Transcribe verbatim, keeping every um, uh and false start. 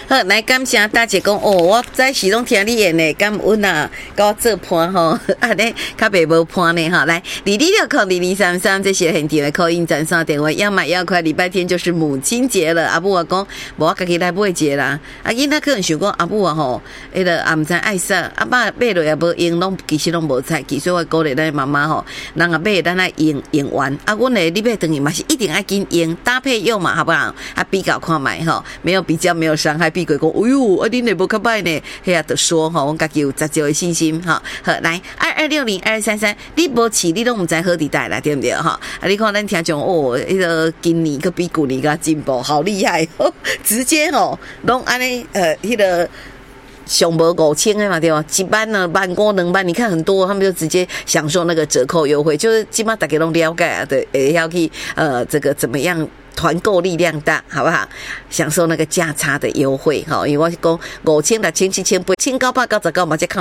好，来感谢大姐讲哦，我在时拢听你演的，感恩啊，甲我做伴吼，啊咧较袂无伴呢哈。来，二二六空二二三三，这是很甜的扣音转送电话，要买要快，礼拜天就是母亲节了。阿母啊讲，无我家己来买节啦。啊，囡仔可能想讲阿母啊吼，迄个也毋知爱啥，啊爸买落也无用，拢其实拢无菜，其实我鼓励咱妈妈吼，人啊买咱来用用完，啊，阮诶你买等于嘛是一定爱紧用搭配用嘛，好不好？啊，比较看卖吼，没有比较没有伤害。比鬼讲，哎呦，啊恁诶无较歹呢，遐啊，就说吼，阮家己有十足诶信心哈。好，来二二六零二三三，你无饲你拢毋知好伫代啦，对不对哈？啊，你看咱听众哦，迄个今年个比旧年个进步好厉害，呵直接吼拢安尼呃，迄个。上无五千的嘛，对吧？一万呢，万五两万，你看很多，他们就直接享受那个折扣优惠，就是起码大家都了解啊，对，也要去呃，这个怎么样团购力量大，好不好？享受那个价差的优惠哈，因为我是讲五千、六千、七千、八千、九百九十九嘛，这看。